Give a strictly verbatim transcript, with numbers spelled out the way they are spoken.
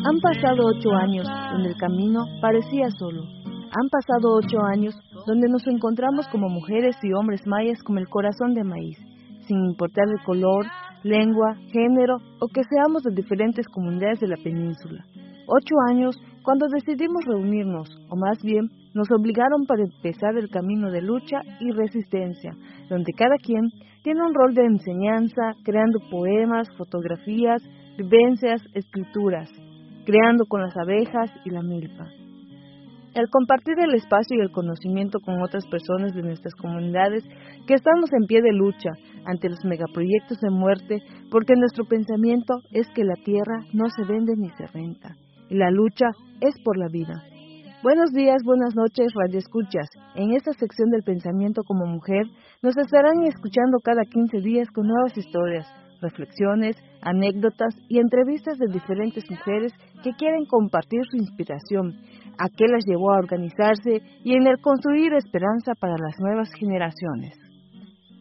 Han pasado ocho años donde el camino parecía solo. Han pasado ocho años donde nos encontramos como mujeres y hombres mayas con el corazón de maíz, sin importar el color, lengua, género o que seamos de diferentes comunidades de la península. Ocho años cuando decidimos reunirnos, o más bien nos obligaron para empezar el camino de lucha y resistencia, donde cada quien tiene un rol de enseñanza, creando poemas, fotografías, vivencias, escrituras, creando con las abejas y la milpa. El compartir el espacio y el conocimiento con otras personas de nuestras comunidades que estamos en pie de lucha ante los megaproyectos de muerte, porque nuestro pensamiento es que la tierra no se vende ni se renta, y la lucha es por la vida. Buenos días, buenas noches, radioescuchas. En esta sección del pensamiento como mujer, nos estarán escuchando cada quince días con nuevas historias, reflexiones, anécdotas y entrevistas de diferentes mujeres que quieren compartir su inspiración, a qué las llevó a organizarse y en el construir esperanza para las nuevas generaciones.